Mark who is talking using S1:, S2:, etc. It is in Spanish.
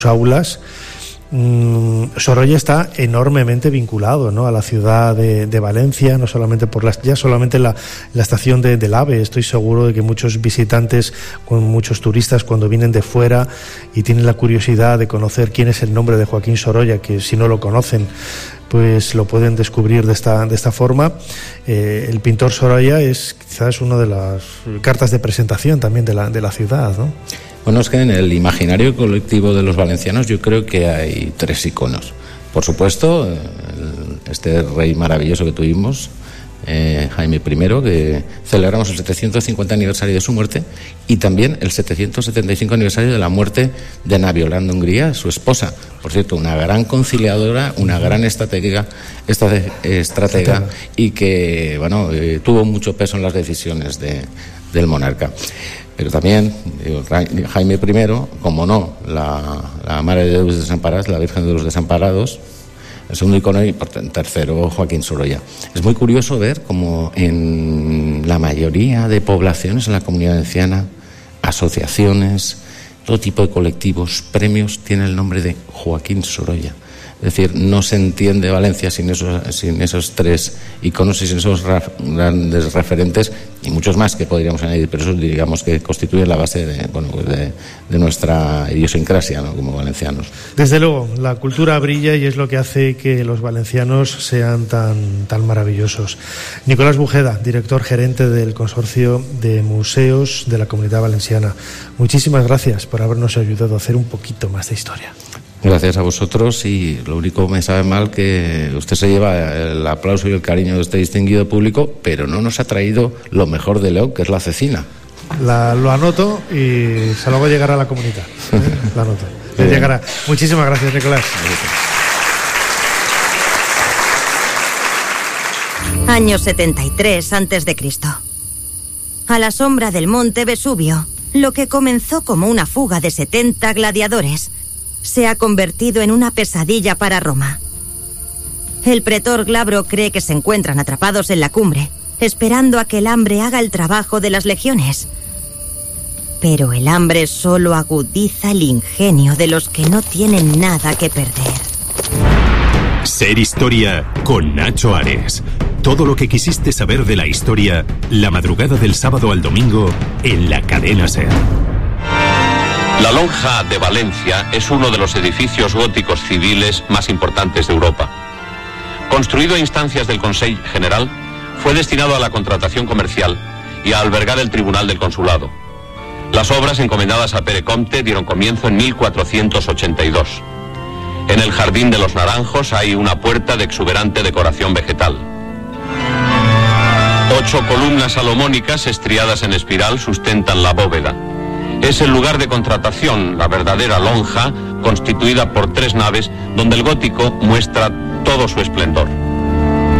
S1: aulas. Sorolla está enormemente vinculado, ¿no?, a la ciudad de Valencia, no solamente solamente la estación del AVE. Estoy seguro de que muchos visitantes, muchos turistas, cuando vienen de fuera y tienen la curiosidad de conocer quién es el nombre de Joaquín Sorolla, que si no lo conocen, pues lo pueden descubrir de esta forma. El pintor Sorolla es quizás una de las cartas de presentación también de la ciudad, ¿no?
S2: Bueno, es que en el imaginario colectivo de los valencianos yo creo que hay 3 iconos. Por supuesto, este rey maravilloso que tuvimos, Jaime I, que celebramos el 750 aniversario de su muerte, y también el 775 aniversario de la muerte de Ana Violanda Hungría, su esposa. Por cierto, una gran conciliadora, una gran estratega y que, bueno, tuvo mucho peso en las decisiones del monarca. Pero también Jaime I, como no, la Madre de los Desamparados, la Virgen de los Desamparados, el segundo icono, y tercero Joaquín Sorolla. Es muy curioso ver cómo en la mayoría de poblaciones en la Comunidad Valenciana, asociaciones, todo tipo de colectivos, premios, tiene el nombre de Joaquín Sorolla. Es decir, no se entiende Valencia sin esos 3 iconos y sin esos grandes referentes, y muchos más que podríamos añadir, pero eso digamos que constituye la base de nuestra idiosincrasia, ¿no?, como valencianos.
S1: Desde luego, la cultura brilla y es lo que hace que los valencianos sean tan maravillosos. Nicolás Bujeda, director gerente del Consorcio de Museos de la Comunidad Valenciana, muchísimas gracias por habernos ayudado a hacer un poquito más de historia.
S2: Gracias a vosotros, y lo único me sabe mal que usted se lleva el aplauso y el cariño de este distinguido público, pero no nos ha traído lo mejor de León, que es la cecina.
S1: Lo anoto y se lo voy a llegar a la comunidad. Lo anoto. Llegará. Muchísimas gracias, Nicolás.
S3: Año 73 a.C. A la sombra del monte Vesubio, lo que comenzó como una fuga de 70 gladiadores se ha convertido en una pesadilla para Roma. El pretor Glabro cree que se encuentran atrapados en la cumbre, esperando a que el hambre haga el trabajo de las legiones. Pero el hambre solo agudiza el ingenio de los que no tienen nada que perder.
S4: Ser Historia con Nacho Ares. Todo lo que quisiste saber de la historia, la madrugada del sábado al domingo en la cadena SER.
S5: La Lonja de Valencia es uno de los edificios góticos civiles más importantes de Europa. Construido a instancias del Consell General, fue destinado a la contratación comercial y a albergar el Tribunal del Consulado. Las obras encomendadas a Pere Comte dieron comienzo en 1482. En el Jardín de los Naranjos hay una puerta de exuberante decoración vegetal. 8 columnas salomónicas estriadas en espiral sustentan la bóveda. Es el lugar de contratación, la verdadera lonja, constituida por 3 naves, donde el gótico muestra todo su esplendor.